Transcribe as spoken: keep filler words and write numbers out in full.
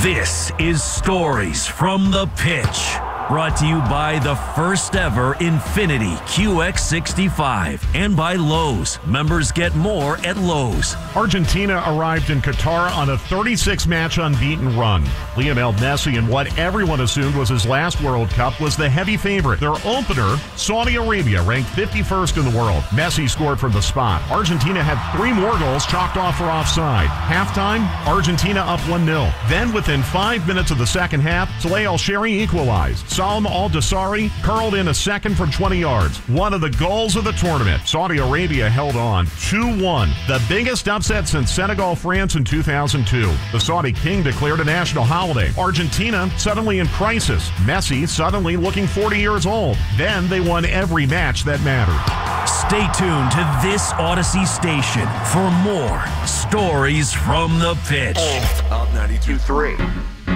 This is Stories from the Pitch, brought to you by the first ever Infiniti Q X sixty-five and by Lowe's. Members get more at Lowe's. Argentina arrived in Qatar on a thirty-six match unbeaten run. Lionel Messi, in what everyone assumed was his last World Cup, was the heavy favorite. Their opener, Saudi Arabia, ranked fifty-first in the world. Messi scored from the spot. Argentina had three more goals chalked off for offside. Halftime, Argentina up one nil. Then, within five minutes of the second half, Saleh Al-Shehri equalized. Salem Al-Dasari curled in a second from twenty yards. One of the goals of the tournament. Saudi Arabia held on two one. The biggest upset since Senegal-France in two thousand two. The Saudi king declared a national holiday. Argentina suddenly in crisis. Messi suddenly looking forty years old. Then they won every match that mattered. Stay tuned to this Odyssey station for more Stories from the Pitch. Out ninety-two point three.